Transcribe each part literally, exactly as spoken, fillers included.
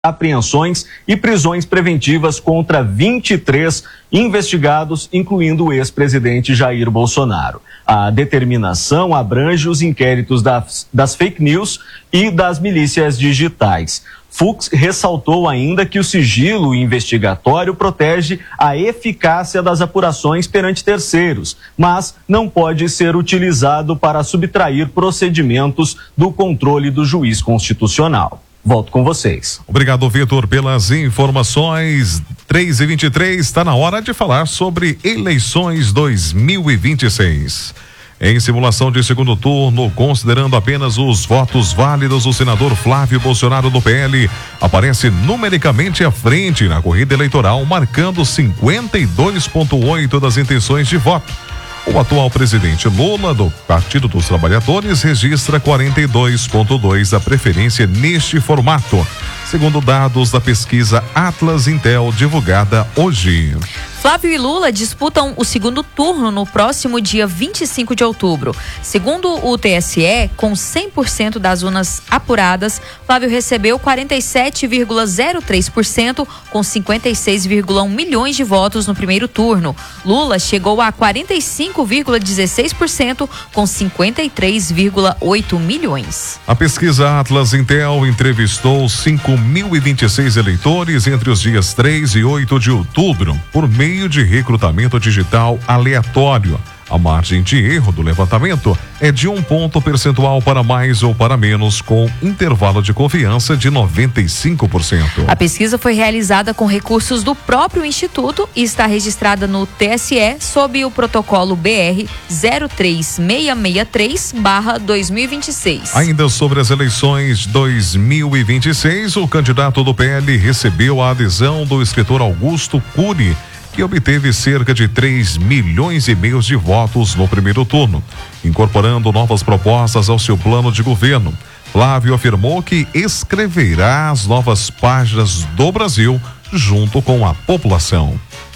apreensões e prisões preventivas contra vinte e três investigados, incluindo o ex-presidente Jair Bolsonaro. A determinação abrange os inquéritos das, das fake news e das milícias digitais. Fux ressaltou ainda que o sigilo investigatório protege a eficácia das apurações perante terceiros, mas não pode ser utilizado para subtrair procedimentos do controle do juiz constitucional. Volto com vocês. Obrigado, Vitor, pelas informações. três e vinte e três, está na hora de falar sobre eleições dois mil e vinte e seis. Em simulação de segundo turno, considerando apenas os votos válidos, o senador Flávio Bolsonaro do P L aparece numericamente à frente na corrida eleitoral, marcando cinquenta e dois vírgula oito das intenções de voto. O atual presidente Lula, do Partido dos Trabalhadores, registra quarenta e dois vírgula dois da preferência neste formato, segundo dados da pesquisa Atlas Intel divulgada hoje. Flávio e Lula disputam o segundo turno no próximo dia vinte e cinco de outubro. Segundo o T S E, com cem por cento das urnas apuradas, Flávio recebeu quarenta e sete vírgula zero três por cento, com cinquenta e seis vírgula um milhões de votos no primeiro turno. Lula chegou a quarenta e cinco vírgula dezesseis por cento, com cinquenta e três vírgula oito milhões. A pesquisa Atlas Intel entrevistou cinco mil e vinte e seis eleitores entre os dias três e oito de outubro, por meio de recrutamento digital aleatório. A margem de erro do levantamento é de um ponto percentual para mais ou para menos, com intervalo de confiança de noventa e cinco por cento. A pesquisa foi realizada com recursos do próprio Instituto e está registrada no T S E sob o protocolo B R zero três seis seis três barra dois mil e vinte e seis. Ainda sobre as eleições dois mil e vinte e seis, o candidato do P L recebeu a adesão do escritor Augusto Cury, que obteve cerca de três milhões e meio de votos no primeiro turno, incorporando novas propostas ao seu plano de governo. Flávio afirmou que escreverá as novas páginas do Brasil junto com a população.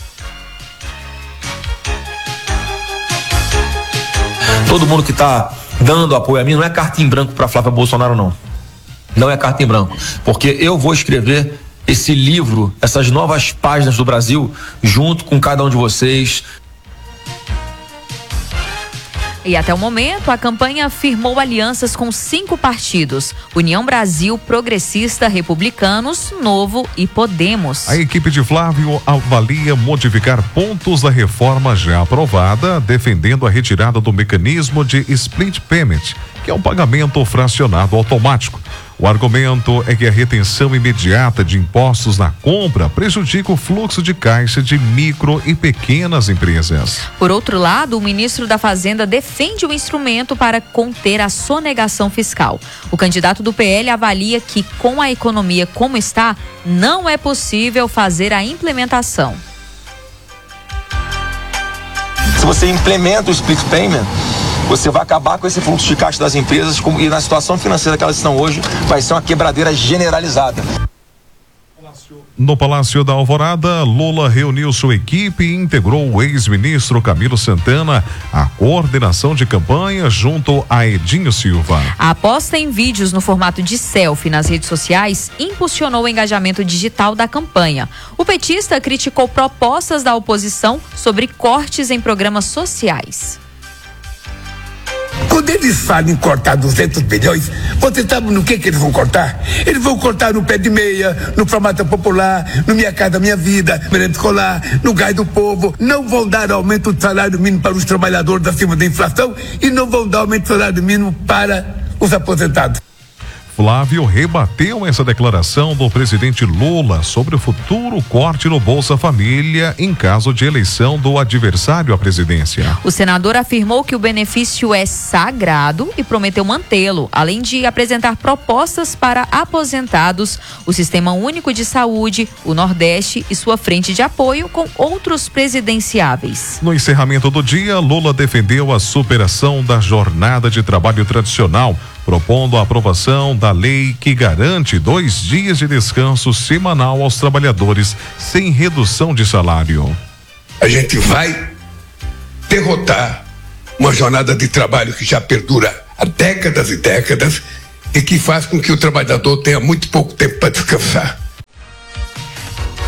Todo mundo que está dando apoio a mim não é carta em branco para Flávio Bolsonaro, não. Não é carta em branco, porque eu vou escrever esse livro, essas novas páginas do Brasil, junto com cada um de vocês. E até o momento, a campanha firmou alianças com cinco partidos: União Brasil, Progressista, Republicanos, Novo e Podemos. A equipe de Flávio avalia modificar pontos da reforma já aprovada, defendendo a retirada do mecanismo de split payment, que é um pagamento fracionado automático. O argumento é que a retenção imediata de impostos na compra prejudica o fluxo de caixa de micro e pequenas empresas. Por outro lado, o ministro da Fazenda defende o instrumento para conter a sonegação fiscal. O candidato do P L avalia que, com a economia como está, não é possível fazer a implementação. Se você implementa o split payment, você vai acabar com esse fluxo de caixa das empresas, e na situação financeira que elas estão hoje, vai ser uma quebradeira generalizada. No Palácio da Alvorada, Lula reuniu sua equipe e integrou o ex-ministro Camilo Santana à coordenação de campanha junto a Edinho Silva. A aposta em vídeos no formato de selfie nas redes sociais impulsionou o engajamento digital da campanha. O petista criticou propostas da oposição sobre cortes em programas sociais. Quando eles falam em cortar duzentos bilhões, você sabe no que que eles vão cortar? Eles vão cortar no pé de meia, no formato popular, no Minha Casa Minha Vida, merenda escolar, no gás do povo. Não vão dar aumento do salário mínimo para os trabalhadores acima da inflação e não vão dar aumento do salário mínimo para os aposentados. Flávio rebateu essa declaração do presidente Lula sobre o futuro corte no Bolsa Família em caso de eleição do adversário à presidência. O senador afirmou que o benefício é sagrado e prometeu mantê-lo, além de apresentar propostas para aposentados, o Sistema Único de Saúde, o Nordeste e sua frente de apoio com outros presidenciáveis. No encerramento do dia, Lula defendeu a superação da jornada de trabalho tradicional, propondo a aprovação da lei que garante dois dias de descanso semanal aos trabalhadores sem redução de salário. A gente vai derrotar uma jornada de trabalho que já perdura há décadas e décadas e que faz com que o trabalhador tenha muito pouco tempo para descansar.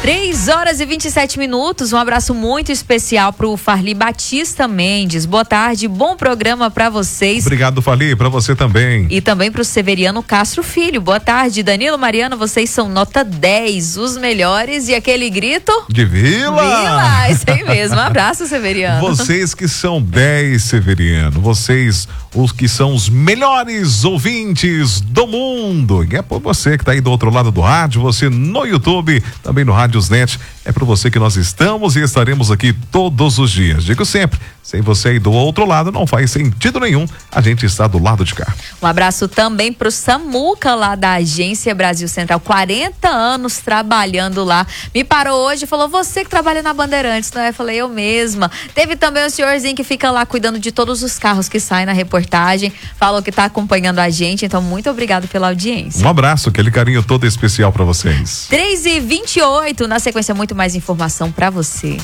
três horas e vinte e sete minutos. Um abraço muito especial pro Farli Batista Mendes. Boa tarde, bom programa para vocês. Obrigado, Farli, para você também. E também pro Severiano Castro Filho. Boa tarde, Danilo, Mariana, vocês são nota dez, os melhores. E aquele grito? De Vila! Vila, isso aí mesmo. Um abraço, Severiano. Vocês que são dez, Severiano. Vocês, os que são os melhores ouvintes do mundo. E é por você que tá aí do outro lado do rádio, você no YouTube, também no Rádiosnet. É por você que nós estamos e estaremos aqui todos os dias. Digo sempre, sem você aí do outro lado não faz sentido nenhum, a gente está do lado de cá. Um abraço também pro Samuca lá da Agência Brasil Central, quarenta anos trabalhando lá. Me parou hoje e falou, você que trabalha na Bandeirantes, não é? Eu falei, eu mesma. Teve também o senhorzinho que fica lá cuidando de todos os carros que saem na reportagem, falou que tá acompanhando a gente, então muito obrigado pela audiência. Um abraço, aquele carinho todo especial para vocês. três e vinte e oito, na sequência muito mais informação para você.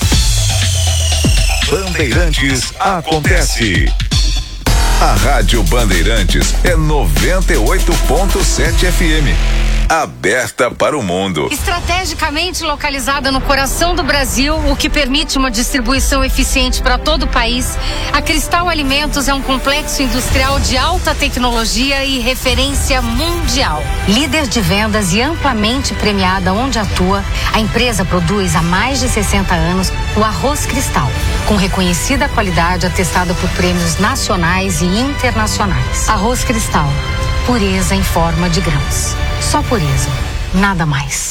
Bandeirantes acontece. A Rádio Bandeirantes é noventa e oito ponto sete F M. Aberta para o mundo. Estrategicamente localizada no coração do Brasil, o que permite uma distribuição eficiente para todo o país, a Cristal Alimentos é um complexo industrial de alta tecnologia e referência mundial. Líder de vendas e amplamente premiada onde atua, a empresa produz há mais de sessenta anos o arroz Cristal, com reconhecida qualidade atestada por prêmios nacionais e internacionais. Arroz Cristal, pureza em forma de grãos. Só pureza, nada mais.